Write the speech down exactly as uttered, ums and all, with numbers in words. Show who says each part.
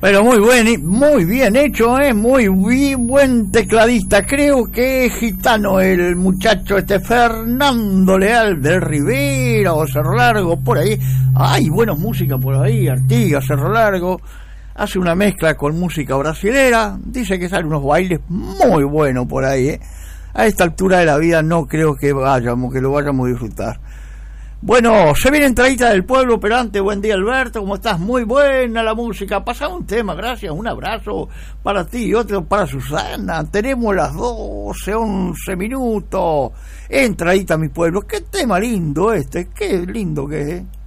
Speaker 1: Pero muy buen, muy bien hecho, ¿eh? Muy bien, buen tecladista. Creo que es gitano el muchacho este, Fernando Leal del Rivera o Cerro Largo, por ahí. Hay buenas músicas por ahí, Artigas, Cerro Largo. Hace una mezcla con música brasilera. Dice que salen unos bailes muy buenos por ahí, ¿eh? A esta altura de la vida no creo que vayamos, que lo vayamos a disfrutar. Bueno, se viene entradita del pueblo, pero antes, buen día Alberto, ¿cómo estás? Muy buena la música, pasamos un tema, gracias, un abrazo para ti y otro para Susana, tenemos las doce, once minutos, entradita mi pueblo, qué tema lindo este, qué lindo que es, ¿eh?